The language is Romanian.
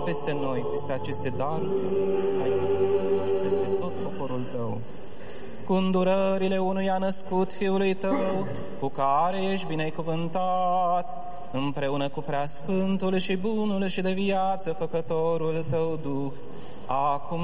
peste noi, peste aceste daruri ce sunt puse mai și peste tot poporul Tău. Cu îndurările unuia născut Fiului Tău, cu care ești binecuvântat, împreună cu Preasfântul și Bunul și de viață Făcătorul Tău Duh, acum